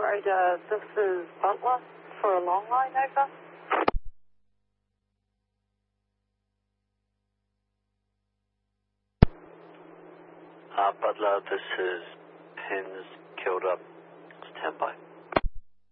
Right, this is Butler for a long line, over. Butler, this is Pins, killed up. Stand by.